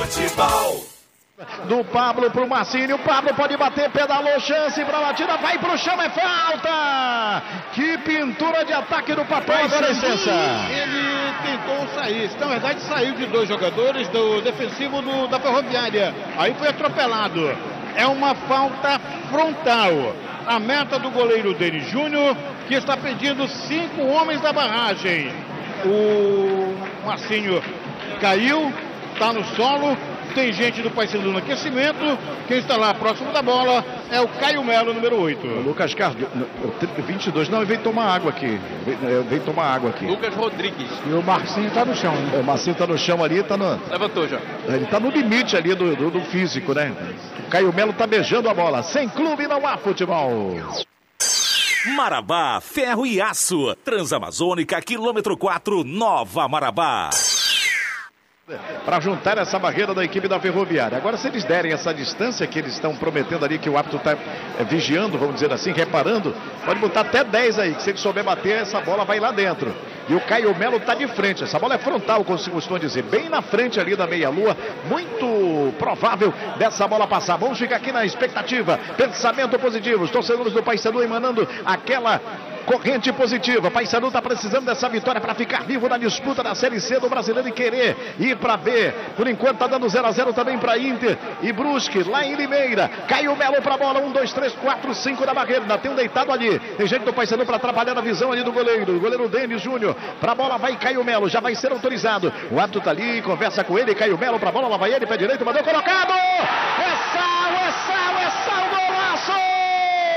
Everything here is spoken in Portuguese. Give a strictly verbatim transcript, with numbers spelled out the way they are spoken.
Futebol. Do Pablo pro Marcinho, o Pablo pode bater, pedalou, chance pra batida, vai pro chão, é falta! Que pintura de ataque do Papai, agora licença! Ele tentou sair, na verdade saiu de dois jogadores do defensivo do, da Ferroviária, aí foi atropelado. É uma falta frontal. A meta do goleiro Denis Júnior, que está pedindo cinco homens da barragem. O Marcinho caiu, está no solo. Tem gente do Paysandu no aquecimento. Quem está lá próximo da bola é o Caio Melo, número oito. O Lucas Cardo, vinte e dois. Não, ele veio tomar água aqui. Veio, veio tomar água aqui. Lucas Rodrigues. E o Marcinho está no chão. Né? O Marcinho está no chão ali. Tá no... Levantou já. Ele está no limite ali do, do, do físico, né? O Caio Melo está beijando a bola. Sem clube não há futebol. Marabá, ferro e aço. Transamazônica, quilômetro quatro, Nova Marabá. Para juntar essa barreira da equipe da Ferroviária. Agora, se eles derem essa distância que eles estão prometendo ali, que o árbitro está é, vigiando, vamos dizer assim, reparando, pode botar até dez aí, que se ele souber bater, essa bola vai lá dentro. E o Caio Melo está de frente, essa bola é frontal, como se costuma dizer, bem na frente ali da meia-lua, muito provável dessa bola passar. Vamos ficar aqui na expectativa, pensamento positivo, os torcedores do Paysandu emanando aquela corrente positiva. Paysandu está precisando dessa vitória para ficar vivo na disputa da Série C do Brasileiro e querer ir para B. Por enquanto está dando zero a zero também para Inter e Brusque, lá em Limeira. Caio Melo para a bola, um, dois, três, quatro, cinco da barreira. Ainda tem um deitado ali. Tem gente do Paysandu para atrapalhar a visão ali do goleiro. O goleiro Denis Júnior. Para a bola vai Caio Melo, já vai ser autorizado. O árbitro está ali, conversa com ele. Caio Melo para a bola, lá vai ele, pé direito, mandou colocado! É